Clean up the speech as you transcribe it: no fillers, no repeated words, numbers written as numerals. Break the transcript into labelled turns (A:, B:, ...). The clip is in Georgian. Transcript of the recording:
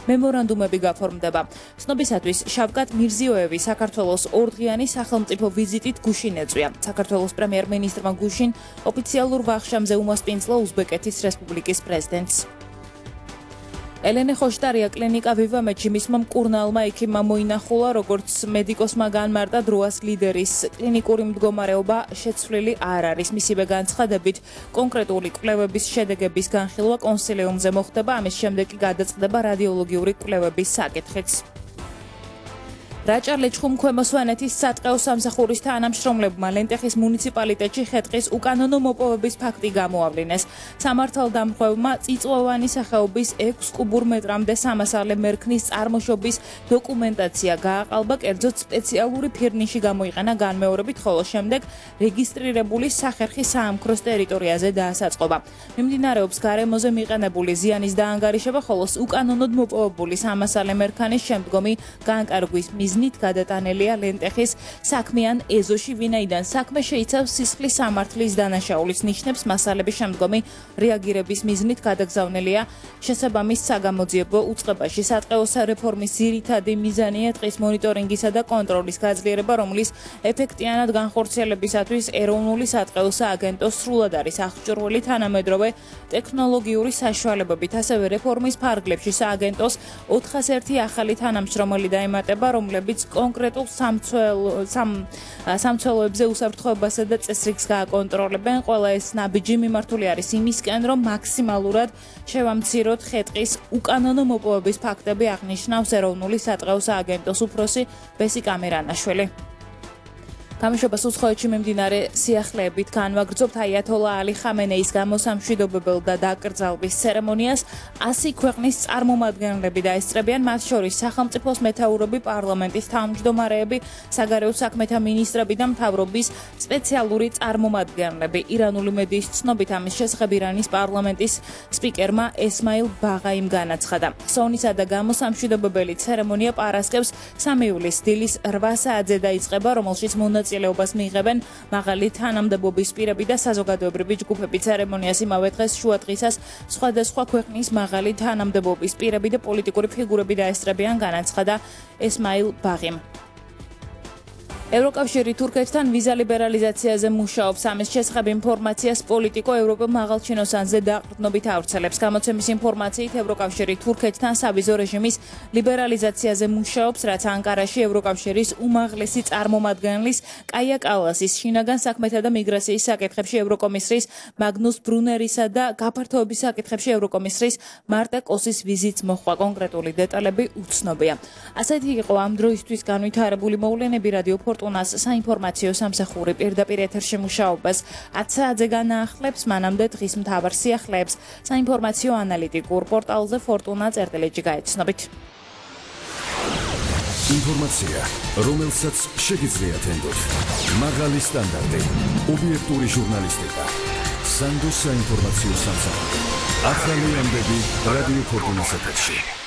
A: მემორანდუმები გაფორმდება. ცნობისათვის შავკატ მირზიოევი საქართველოს ორდღიანი სახელმწიფო ვიზიტით გუშინ ეწვია. საქართველოს პრემიერ-მინისტრმა გუშინ ოფიციალურ ვახშამზე უმასპინძლა უზბეკეთის რესპუბლიკის პრეზიდენტს. ელენე ხოშტარია კლინიკა ვივამეთში მისმა მკურნალმა ექიმმა მოინახულა, როგორც მედიკოსმა განმარტა დროას ლიდერის კლინიკური მდგომარეობა შეცვლილი არ არის. მისივე განცხადებით, კონკრეტული კვლევების შედეგების განხილვა კონსილიუმზე მოხდება, ამის შემდეგ კი გადაწყდება რადიოლოგიური კვლევების საკითხიც. რაჭა-ლეჩხუმ ქვემო სვანეთის სატყეო სამსახურის თანამშრომლებმა ლენტეხის მუნიციპალიტეტში ხე-ტყის უკანონო მოპოვების ფაქტი გამოავლინეს. სამართალდამხვევმა წიწვოვანი სახეობის 6 კუბურ მეტრამდე სამასალე მერქნის წარმოშობის დოკუმენტაცია გააყალბა, კერძოდ სპეციალური ფირნიში გამოიყენა განმეორებით, ხოლო შემდეგ რეგისტრირებული სახერხი საამქროს ტერიტორიაზე დაასაწყობა. მიმდინარეობს გარემოზე მიყენებული ზიანის დაანგარიშება, ხოლო უკანონოდ მოპოვებული სამასალე მერქანის შემდგომი განკარგვის მიზნით გადატანელია ლენტეხის საქმიან ეზოში, ვინაიდან საქმე შეიცავს სისხლის სამართლის დანაშაულის ნიშნებს, მასალების შემდგომი რეაგირების მიზნით გადაგზავნილია შესაბამის საგამოძიებო უწყებაში. სატყეო რეფორმის ძირითადი მიზანია ტყის მონიტორინგისა და კონტროლის გაძლიერება, რომლის ეფექტიანად განხორციელებისათვის ეროვნული სატყეო სააგენტოს სრულად არის აღჭურვილი თანამედროვე ტექნოლოგიური საშუალებებით. ასევე რეფორმის ფარგლებში სააგენტოს 401 ახალი თანამშრომელი დაემატება, რომლებიც კონკრეტულ სამცველოებზე უსაფრთხოებასა და წესრიგს გააკონტროლებენ. ყველა ეს ნაბიჯი მიმართული არის იმისკენ, რომ მაქსიმალურად შევამციროთ ხე-ტყის უკანონო მოპოვების ფაქტები, აღნიშნავს ეროვნული სატყეო სააგენტოს უფროსი ბესი კამერანაშვილი. გამშვებას უცხოეთში მიმდინარე სიახლეებით განვაგრძობთ აიათოლა ალი ხამენეის გამოსამშვიდობებელ და დაკრძალვის ცერემონიას. 100 ქვეყნის წარმომადგენლები დაესწრებიან, მათ შორის სახელმწიფოს მეთაურები, პარლამენტის თავმჯდომარეები, საგარეო საქმეთა მინისტრები და მთავრობის სპეციალური წარმომადგენლები. ირანული მედიის ცნობით ამის შესახებ ირანის პარლამენტის სპიკერმა ესმაილ ბაღაიმ განაცხადა. სოვნისა და გამოსამშვიდობებელი ცერემონია პარასკევს 3 ივლისს დილის 8 საათზე დაიწყება, რომელშიც მონაწილეობას მიიღებენ მაღალი თანამდებობის პირები და საზოგადოებრივი ჯგუფები. ცერემონიას იმავე დღეს შუადღისას სხვადასხვა ქვეყნის მაღალი თანამდებობის პირები და პოლიტიკური ფიგურები დაესწრებიან, განაცხადა ესმაილ ბაღიმ. ევროკავშირი თურქეთთან ვიზა ლიბერალიზაციაზე მუშაობს. ამის შესახებ ინფორმაციას პოლიტიკო ევროპა მაღალჩინოსანზე დაყრდნობით ავრცელებს. გამოცემის ინფორმაციით ევროკავშირი თურქეთთან სავიზო რეჟიმის ლიბერალიზაციაზე მუშაობს, რაც ანკარაში ევროკავშირის უმაღლესი წარმომადგენლის კაია კალასის, შინაგან საქმეთა და მიგრაციის საკითხებში ევროკომისრის მაგნუს ბრუნერისა და გაფართოების საკითხებში ევროკომისრის მარტა კოსის ვიზიტს მოხდა. კონკრეტული დეტალები უცნობია. ასეთი იყო ამ დროისთვის განვითარებული მოვლენები. რადიო ფორტუნას საინფორმაციო სამსახური პირდაპირ ეთერში მუშაობას 10 საათზე განაახლებს, მანამდე დღის მთავარ სიახლეებს საინფორმაციო ანალიტიკურ პორტალზე fortuna.წერტილეჯი გაეცნობით.
B: ინფორმაცია, რომელსაც შეგიძლიათ ენდოთ. მაღალი სტანდარტი, ობიექტური ჟურნალისტიკა. სანდოს საინფორმაციო სამსახური. ახალი ამბები რადიო ფორტუნას ეთერში.